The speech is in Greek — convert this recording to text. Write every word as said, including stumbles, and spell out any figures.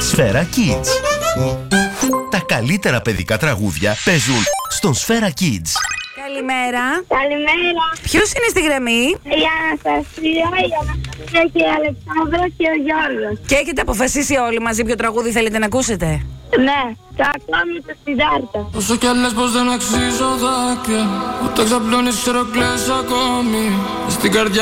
Σφαίρα Kids. Τα καλύτερα παιδικά τραγούδια παίζουν στον Σφαίρα Kids. Καλημέρα. Καλημέρα. Ποιος είναι στη γραμμή? Η Αναστασία, η Αναστασία και η Αλεξάνδρα και ο Γιώργος. Και έχετε αποφασίσει όλοι μαζί ποιο τραγούδι θέλετε να ακούσετε? Ναι, το ακόμη το Συντάρτα. Όσο κι αν λες πως δεν αξίζω δάκρυα, ούτε ξαπλώνεις ξέρω κλαις ακόμη. Στην καρδιά